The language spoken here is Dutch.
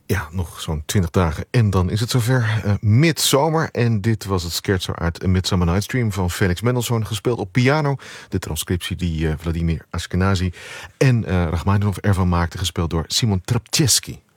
Ja, nog zo'n 20 dagen en dan is het zover. Midzomer. En dit was het scherzo uit A Midsummer Night's Dream van Felix Mendelssohn, gespeeld op piano. De transcriptie die Vladimir Ashkenazy en Rachmaninoff ervan maakte, gespeeld door Simon Trpceski.